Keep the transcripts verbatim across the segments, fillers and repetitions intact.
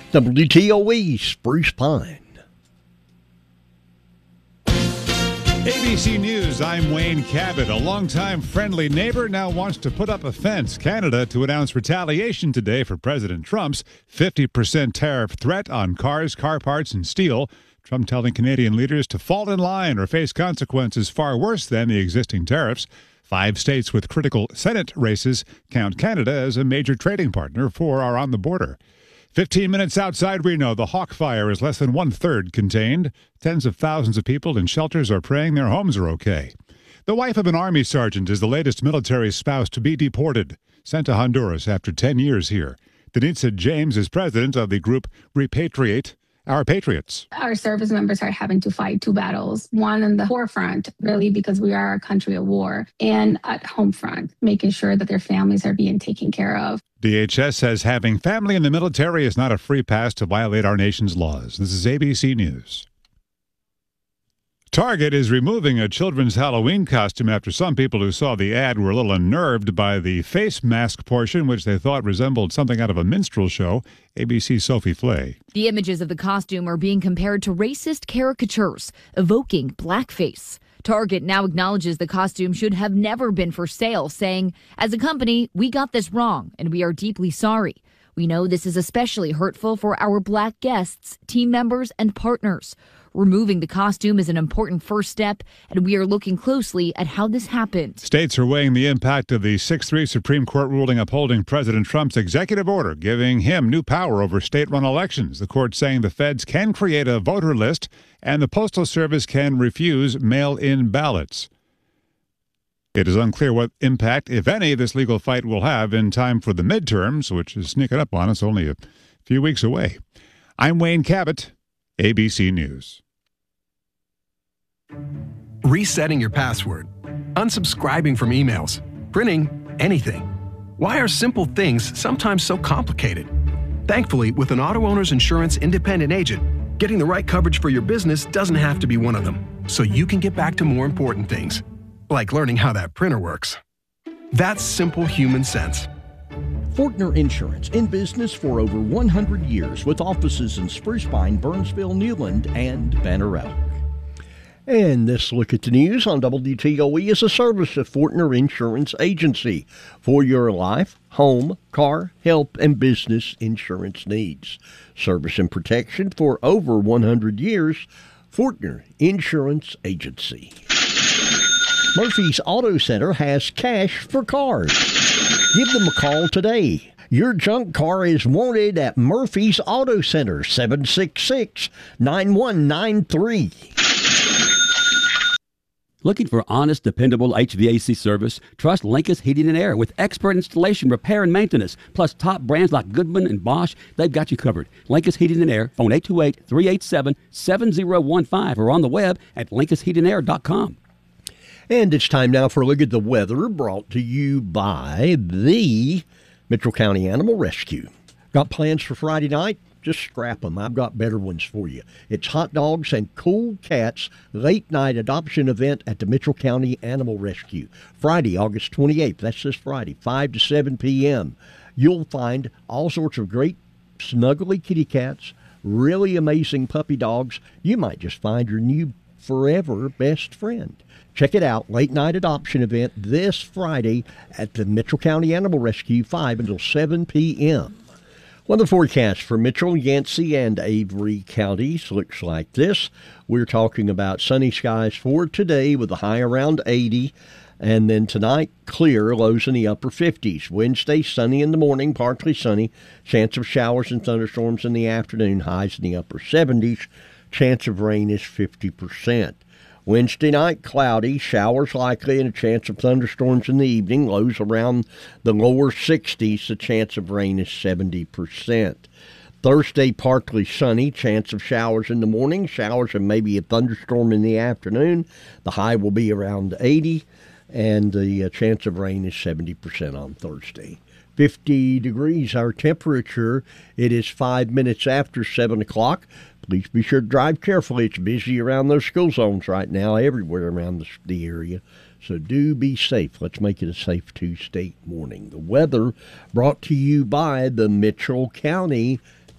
W T O E, Spruce Pine. A B C News, I'm Wayne Cabot. A longtime friendly neighbor now wants to put up a fence. Canada to announce retaliation today for President Trump's fifty percent tariff threat on cars, car parts, and steel. Trump telling Canadian leaders to fall in line or face consequences far worse than the existing tariffs. Five states with critical Senate races count Canada as a major trading partner. Four are on the border. Fifteen minutes outside Reno, the Hawk fire is less than one-third contained. Tens of thousands of people in shelters are praying their homes are okay. The wife of an Army sergeant is the latest military spouse to be deported, sent to Honduras after ten years here. Denitza James is president of the group Repatriate Our Patriots. Our service members are having to fight two battles, one in the forefront, really, because we are a country of war, and at home front, making sure that their families are being taken care of. D H S says having family in the military is not a free pass to violate our nation's laws. This is A B C News. Target is removing a children's Halloween costume after some people who saw the ad were a little unnerved by the face mask portion, which they thought resembled something out of a minstrel show. A B C's Sophie Flay. The images of the costume are being compared to racist caricatures, evoking blackface. Target now acknowledges the costume should have never been for sale, saying, "As a company, we got this wrong, and we are deeply sorry. We know this is especially hurtful for our black guests, team members, and partners. Removing the costume is an important first step, and we are looking closely at how this happened." States are weighing the impact of the six three Supreme Court ruling upholding President Trump's executive order, giving him new power over state-run elections. The court saying the feds can create a voter list and the Postal Service can refuse mail-in ballots. It is unclear what impact, if any, this legal fight will have in time for the midterms, which is sneaking up on us only a few weeks away. I'm Wayne Cabot, A B C News. Resetting your password, unsubscribing from emails, printing anything. Why are simple things sometimes so complicated? Thankfully, with an Auto Owners Insurance independent agent, getting the right coverage for your business doesn't have to be one of them, so you can get back to more important things, like learning how that printer works. That's simple human sense. Fortner Insurance, in business for over one hundred years with offices in Spruce Pine, Burnsville, Newland, and Banner Elk. And this look at the news on W T O E is a service of Fortner Insurance Agency for your life, home, car, health, and business insurance needs. Service and protection for over one hundred years. Fortner Insurance Agency. Murphy's Auto Center has cash for cars. Give them a call today. Your junk car is wanted at Murphy's Auto Center, seven six six, nine one nine three. Looking for honest, dependable H V A C service? Trust Linkus Heating and Air with expert installation, repair, and maintenance. Plus top brands like Goodman and Bosch, they've got you covered. Linkus Heating and Air, phone eight two eight, three eight seven, seven zero one five or on the web at linkus heating air dot com. And it's time now for a look at the weather, brought to you by the Mitchell County Animal Rescue. Got plans for Friday night? Just scrap them. I've got better ones for you. It's hot dogs and cool cats late night adoption event at the Mitchell County Animal Rescue. Friday, August twenty-eighth. That's this Friday, five to seven p.m. You'll find all sorts of great snuggly kitty cats, really amazing puppy dogs. You might just find your new forever best friend. Check it out, late night adoption event this Friday at the Mitchell County Animal Rescue, five until seven p.m. Weather forecast for Mitchell, Yancey, and Avery counties looks like this. We're talking about sunny skies for today with a high around eighty. And then tonight, clear, lows in the upper fifties. Wednesday, sunny in the morning, partly sunny. Chance of showers and thunderstorms in the afternoon, highs in the upper seventies. Chance of rain is fifty percent. Wednesday night, cloudy, showers likely, and a chance of thunderstorms in the evening. Lows around the lower sixties. The chance of rain is seventy percent. Thursday, partly sunny, chance of showers in the morning, showers and maybe a thunderstorm in the afternoon. The high will be around eighty, and the uh, chance of rain is seventy percent on Thursday. fifty degrees our temperature. It is five minutes after seven o'clock. Please be sure to drive carefully. It's busy around those school zones right now, everywhere around the, the area. So do be safe. Let's make it a safe two-state morning. The weather brought to you by the Mitchell County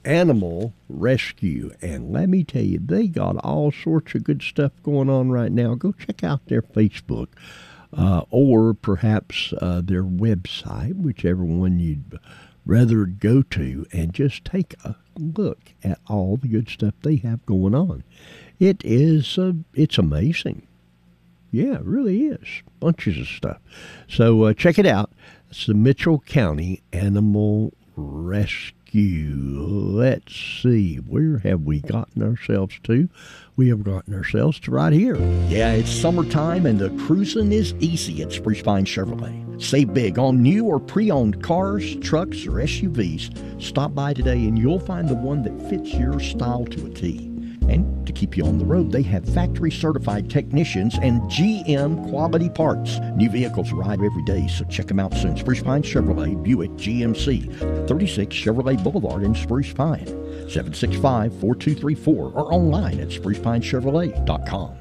Animal Rescue. And let me tell you, they got all sorts of good stuff going on right now. Go check out their Facebook uh, or perhaps uh, their website, whichever one you'd rather go to, and just take a look at all the good stuff they have going on. It is, uh, it's amazing. Yeah, it really is. Bunches of stuff. So uh, check it out. It's the Mitchell County Animal Rescue. Let's see, where have we gotten ourselves to? We have gotten ourselves to right here. Yeah, it's summertime and the cruising is easy at Spruce Pine Chevrolet. Save big on new or pre-owned cars, trucks, or S U Vs. Stop by today and you'll find the one that fits your style to a T. And to keep you on the road, they have factory-certified technicians and G M quality parts. New vehicles arrive every day, so check them out soon. Spruce Pine Chevrolet, Buick G M C, thirty-six Chevrolet Boulevard in Spruce Pine, seven six five, four two three four, or online at spruce pine chevrolet dot com.